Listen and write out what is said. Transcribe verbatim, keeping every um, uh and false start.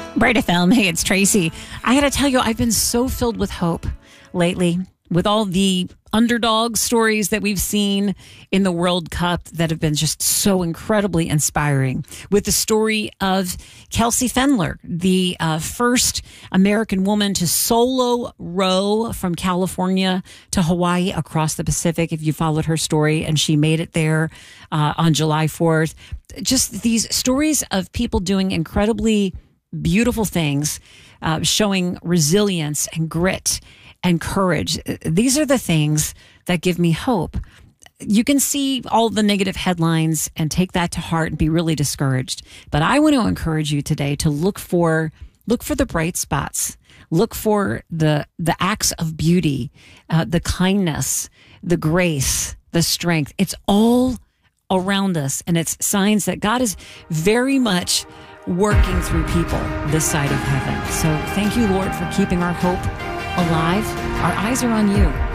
Bright F M. Hey, it's Tracy. I got to tell you, I've been so filled with hope lately with all the underdog stories that we've seen in the World Cup that have been just so incredibly inspiring. With the story of Kelsey Fendler, the uh, first American woman to solo row from California to Hawaii across the Pacific. If you followed her story, and she made it there uh, on July fourth. Just these stories of people doing incredibly beautiful things, uh, showing resilience and grit and courage. These are the things that give me hope. You can see all the negative headlines and take that to heart and be really discouraged. But I want to encourage you today to look for look for the bright spots. Look for the the acts of beauty, uh, the kindness, the grace, the strength. It's all around us, and it's signs that God is very much working through people this side of heaven. So thank you, Lord, for keeping our hope alive. Our eyes are on you.